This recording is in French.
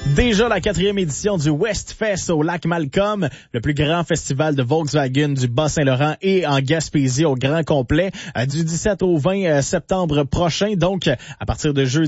Déjà la 4e édition du Westfest au Lac Malcolm, le plus grand festival de Volkswagen du Bas-Saint-Laurent et en Gaspésie au grand complet, du 17 au 20 septembre prochain. Donc, à partir de jeudi,